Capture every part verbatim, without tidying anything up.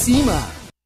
cima!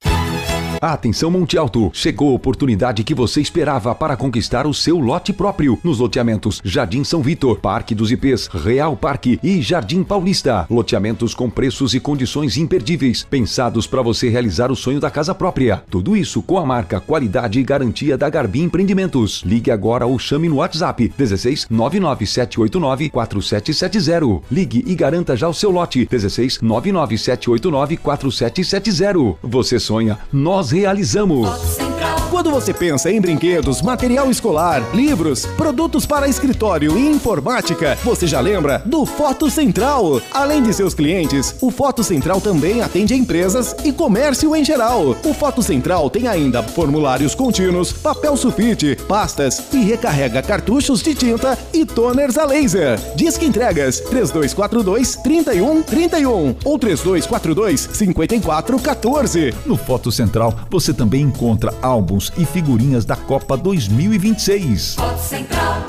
Atenção Monte Alto, chegou a oportunidade que você esperava para conquistar o seu lote próprio nos loteamentos Jardim São Vitor, Parque dos Ipês, Real Parque e Jardim Paulista. Loteamentos com preços e condições imperdíveis, pensados para você realizar o sonho da casa própria. Tudo isso com a marca, qualidade e garantia da Garbi Empreendimentos. Ligue agora ou chame no WhatsApp dezesseis nove nove sete oito nove quatro sete sete zero. Ligue e garanta já o seu lote dezesseis nove nove sete oito nove quatro sete sete zero. Você sonha, nós realizamos. Quando você pensa em brinquedos, material escolar, livros, produtos para escritório e informática, você já lembra do Foto Central. Além de seus clientes, o Foto Central também atende empresas e comércio em geral. O Foto Central tem ainda formulários contínuos, papel sulfite, pastas e recarrega cartuchos de tinta e toners a laser. Disque entregas três dois quatro dois, três um três um ou três dois quatro dois, cinco quatro um quatro. No Foto Central você também encontra álbuns e figurinhas da Copa dois mil e vinte e seis. Foto Central.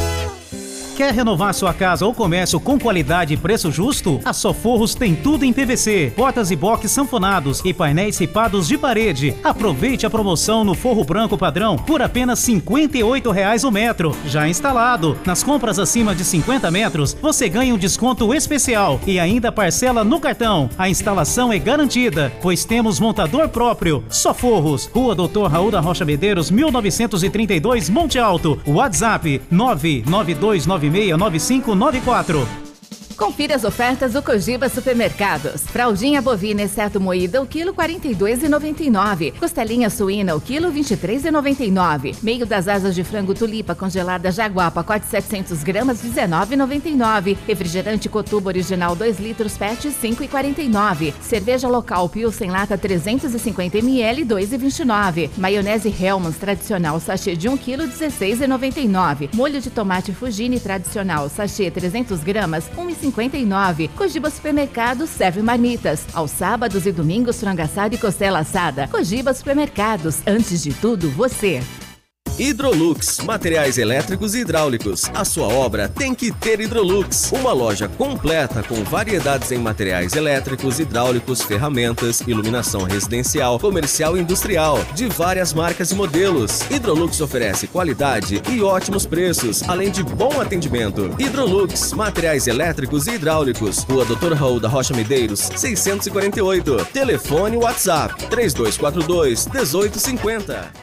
Quer renovar sua casa ou comércio com qualidade e preço justo? A Soforros tem tudo em P V C, portas e box sanfonados e painéis ripados de parede. Aproveite a promoção no forro branco padrão por apenas cinquenta e oito reais o metro, já instalado. Nas compras acima de cinquenta metros, você ganha um desconto especial e ainda parcela no cartão. A instalação é garantida, pois temos montador próprio. Soforros, Rua doutor Raul da Rocha Medeiros, mil novecentos e trinta e dois, Monte Alto. WhatsApp nove nove dois nove seis nove cinco nove quatro. Confira as ofertas do Cogiba Supermercados. Fraldinha bovina exceto moída, o quilo quarenta e dois reais e noventa e nove centavos. Costelinha suína, o quilo vinte e três reais e noventa e nove centavos. Meio das asas de frango tulipa congelada Jaguar, pacote setecentos gramas, dezenove reais e noventa e nove centavos. Refrigerante Cotuba original dois litros, pet, cinco reais e quarenta e nove centavos. Cerveja local Pilsen lata trezentos e cinquenta mililitros, dois reais e vinte e nove centavos. Maionese Hellmann's tradicional sachê de um quilo, dezesseis reais e noventa e nove centavos. Molho de tomate Fugini tradicional sachê trezentos gramas, um real e cinquenta e nove centavos. Cogiba Supermercados serve marmitas. Aos sábados e domingos, frango assado e costela assada. Cogiba Supermercados, antes de tudo, você. Hidrolux, materiais elétricos e hidráulicos. A sua obra tem que ter Hidrolux. Uma loja completa com variedades em materiais elétricos, hidráulicos, ferramentas, iluminação residencial, comercial e industrial, de várias marcas e modelos. Hidrolux oferece qualidade e ótimos preços, além de bom atendimento. Hidrolux, materiais elétricos e hidráulicos. Rua doutor Raul da Rocha Medeiros, seiscentos e quarenta e oito. Telefone WhatsApp três dois quatro dois, um oito cinco zero.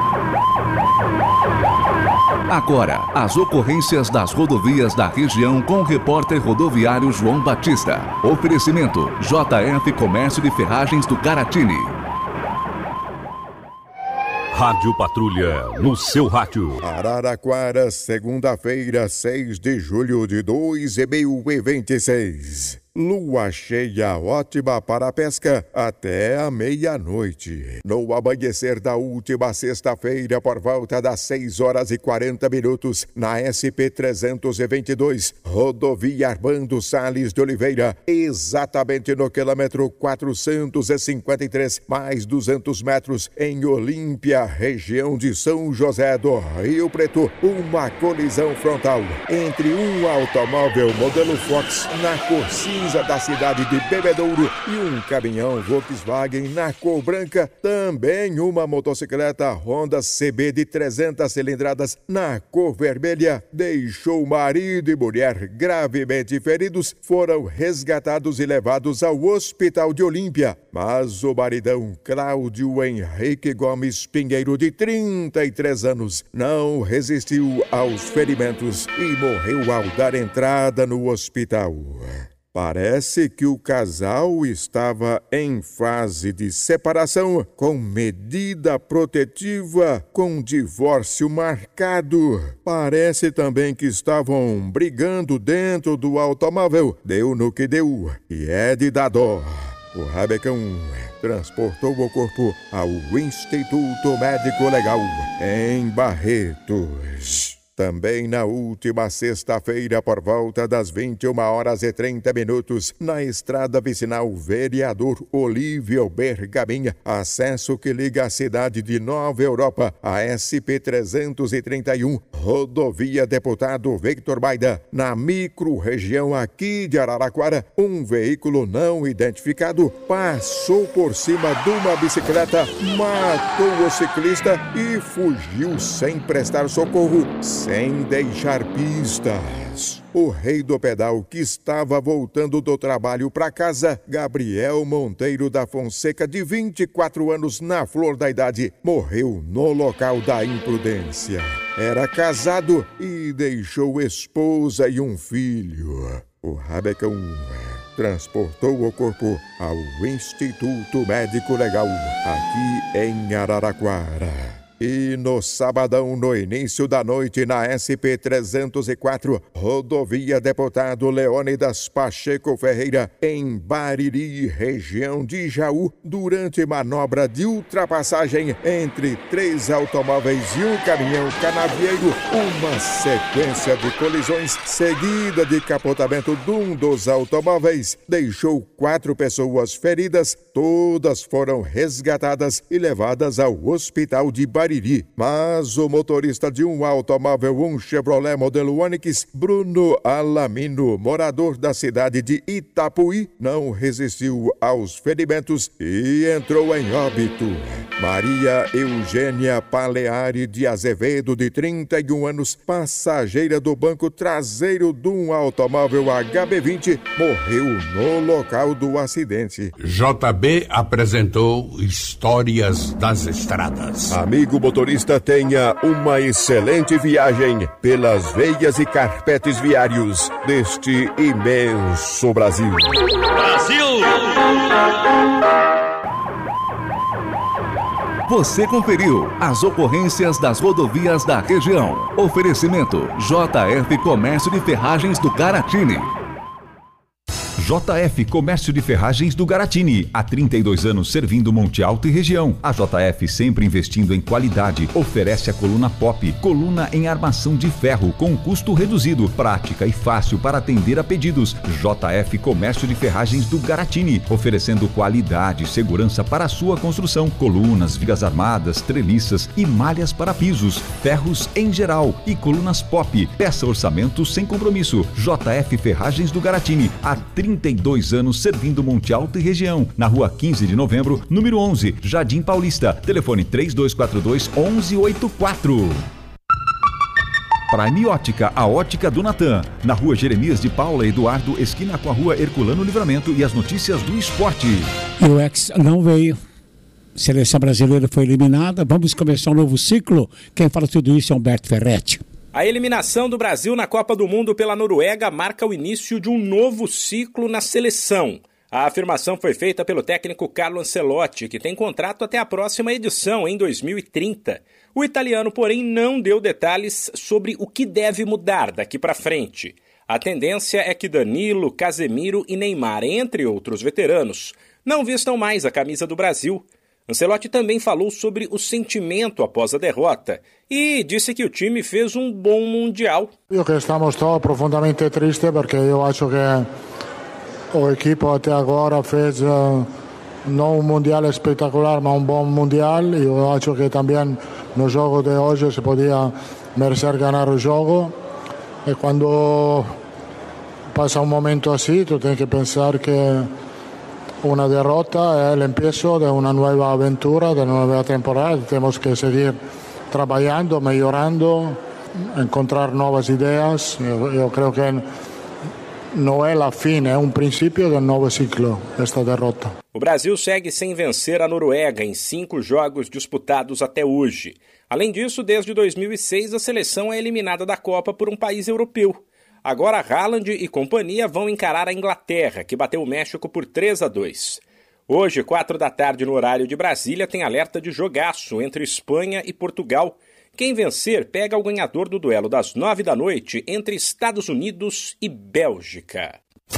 Agora, as ocorrências das rodovias da região com o repórter rodoviário João Batista. Oferecimento J F Comércio de Ferragens do Caratini. Rádio Patrulha, no seu rádio. Araraquara, segunda-feira, seis de julho de dois mil e vinte e seis. Lua cheia ótima para a pesca até a meia-noite. No amanhecer da última sexta-feira, por volta das seis horas e quarenta minutos, na S P trezentos e vinte e dois, rodovia Armando Salles de Oliveira, exatamente no quilômetro quatrocentos e cinquenta e três, mais duzentos metros, em Olímpia, região de São José do Rio Preto, uma colisão frontal entre um automóvel modelo Fox na cor cinza da cidade de Bebedouro e um caminhão Volkswagen na cor branca, também uma motocicleta Honda C B de trezentas cilindradas na cor vermelha, deixou marido e mulher gravemente feridos, foram resgatados e levados ao hospital de Olímpia, mas o maridão Cláudio Henrique Gomes Pinheiro, de trinta e três anos, não resistiu aos ferimentos e morreu ao dar entrada no hospital. Parece que o casal estava em fase de separação, com medida protetiva, com divórcio marcado. Parece também que estavam brigando dentro do automóvel. Deu no que deu, e é de dar dó. O rabecão transportou o corpo ao Instituto Médico Legal, em Barretos. Também na última sexta-feira, por volta das vinte e uma horas e trinta minutos, na estrada vicinal Vereador Olívio Bergaminha, acesso que liga a cidade de Nova Europa, a S P trezentos e trinta e um, rodovia Deputado Victor Baida, na micro-região aqui de Araraquara, um veículo não identificado passou por cima de uma bicicleta, matou o ciclista e fugiu sem prestar socorro, sem deixar pistas. O rei do pedal, que estava voltando do trabalho para casa, Gabriel Monteiro da Fonseca, de vinte e quatro anos, na flor da idade, morreu no local da imprudência. Era casado e deixou esposa e um filho. O rabecão transportou o corpo ao Instituto Médico Legal, aqui em Araraquara. E no sabadão, no início da noite, na S P trezentos e quatro, rodovia Deputado Leônidas Pacheco Ferreira, em Bariri, região de Jaú, durante manobra de ultrapassagem entre três automóveis e um caminhão canavieiro, uma sequência de colisões seguida de capotamento de um dos automóveis deixou quatro pessoas feridas, todas foram resgatadas e levadas ao hospital de Bariri. Mas o motorista de um automóvel, um Chevrolet modelo Onix, Bruno Alamino, morador da cidade de Itapuí, não resistiu aos ferimentos e entrou em óbito. Maria Eugênia Paleari de Azevedo, de trinta e um anos, passageira do banco traseiro de um automóvel H B vinte, morreu no local do acidente. J B apresentou Histórias das Estradas. Amigo motorista, tenha uma excelente viagem pelas veias e carpetes viários deste imenso Brasil. Brasil! Você conferiu as ocorrências das rodovias da região. Oferecimento J F Comércio de Ferragens do Garatini. J F Comércio de Ferragens do Garatini, há trinta e dois anos servindo Monte Alto e região. A J F, sempre investindo em qualidade, oferece a coluna Pop, coluna em armação de ferro com custo reduzido, prática e fácil para atender a pedidos. J F Comércio de Ferragens do Garatini, oferecendo qualidade e segurança para a sua construção, colunas, vigas armadas, treliças e malhas para pisos, ferros em geral e colunas Pop. Peça orçamento sem compromisso. J F Ferragens do Garatini, há trinta e dois anos servindo Monte Alto e região, na rua quinze de novembro, número onze, Jardim Paulista. Telefone três dois quatro dois, um um oito quatro. Prime Ótica, a ótica do Natan, na rua Jeremias de Paula Eduardo, esquina com a rua Herculano Livramento, e as notícias do esporte. E o ex não veio. Seleção brasileira foi eliminada. Vamos começar um novo ciclo. Quem fala tudo isso é Humberto Ferretti. A eliminação do Brasil na Copa do Mundo pela Noruega marca o início de um novo ciclo na seleção. A afirmação foi feita pelo técnico Carlo Ancelotti, que tem contrato até a próxima edição, em dois mil e trinta. O italiano, porém, não deu detalhes sobre o que deve mudar daqui para frente. A tendência é que Danilo, Casemiro e Neymar, entre outros veteranos, não vistam mais a camisa do Brasil. Ancelotti também falou sobre o sentimento após a derrota e disse que o time fez um bom Mundial. Io che estamos todos profundamente tristes porque eu acho que o equipo até agora fez uh, não um Mundial espetacular, mas um bom Mundial. E eu acho que também no jogo de hoje se podia merecer ganhar o jogo. E quando passa um momento assim, tu tem que pensar que una derrota es el empiezo de una nueva aventura, de una nueva temporada. Tenemos que seguir trabajando, mejorando, encontrar nuevas ideas. Yo, yo creo que no es la fin, es un principio del nuevo ciclo, esta derrota. O Brasil segue sem vencer a Noruega em cinco jogos disputados até hoje. Além disso, desde dois mil e seis, a seleção é eliminada da Copa por um país europeu. Agora Haaland e companhia vão encarar a Inglaterra, que bateu o México por três a dois. Hoje, quatro da tarde, no horário de Brasília, tem alerta de jogaço entre Espanha e Portugal. Quem vencer pega o ganhador do duelo das nove da noite entre Estados Unidos e Bélgica.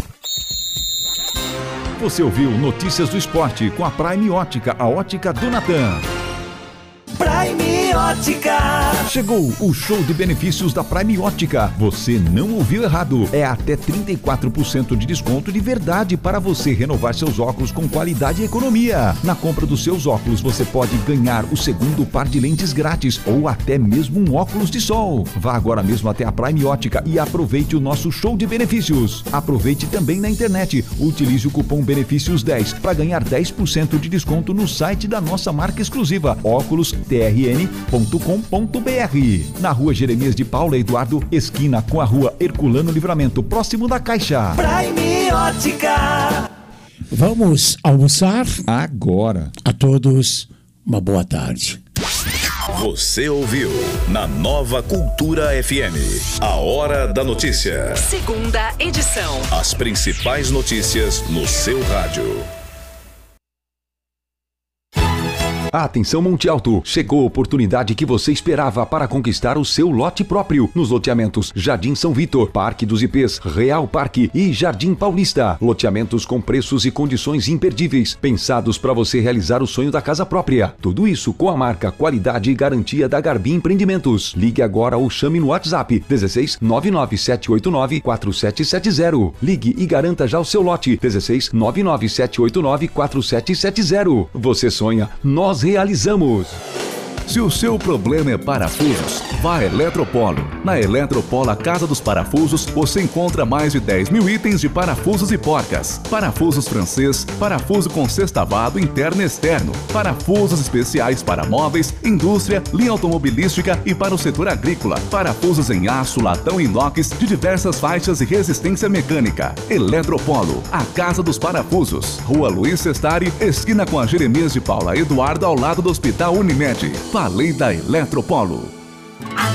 Você ouviu Notícias do Esporte com a Prime Ótica, a ótica do Natan. Prime Ótica. Chegou o show de benefícios da Prime Ótica. Você não ouviu errado. É até trinta e quatro por cento de desconto de verdade para você renovar seus óculos com qualidade e economia. Na compra dos seus óculos, você pode ganhar o segundo par de lentes grátis ou até mesmo um óculos de sol. Vá agora mesmo até a Prime Ótica e aproveite o nosso show de benefícios. Aproveite também na internet. Utilize o cupom benefícios dez para ganhar dez por cento de desconto no site da nossa marca exclusiva óculos t r n ponto com ponto b r. Na rua Jeremias de Paula Eduardo, esquina com a rua Herculano Livramento, próximo da Caixa. Prime Ótica. Vamos almoçar? Agora. A todos, uma boa tarde. Você ouviu na Nova Cultura F M. A Hora da Notícia. Segunda edição. As principais notícias no seu rádio. Atenção Monte Alto, chegou a oportunidade que você esperava para conquistar o seu lote próprio nos loteamentos Jardim São Vitor, Parque dos I Pês, Real Parque e Jardim Paulista. Loteamentos com preços e condições imperdíveis, pensados para você realizar o sonho da casa própria. Tudo isso com a marca, qualidade e garantia da Garbi Empreendimentos. Ligue agora ou chame no WhatsApp dezesseis nove nove sete oito nove quatro sete sete zero. Ligue e garanta já o seu lote dezesseis nove nove sete oito nove quatro sete sete zero. Você sonha, nós realizamos. Se o seu problema é parafusos, vá a Eletropolo. Na Eletropolo, a Casa dos Parafusos, você encontra mais de dez mil itens de parafusos e porcas. Parafusos francês, parafuso com sextavado interno e externo, parafusos especiais para móveis, indústria, linha automobilística e para o setor agrícola. Parafusos em aço, latão e inox de diversas faixas e resistência mecânica. Eletropolo, a Casa dos Parafusos. Rua Luiz Sestari, esquina com a Jeremias de Paula Eduardo, ao lado do Hospital Unimed. Falei da Eletropolo.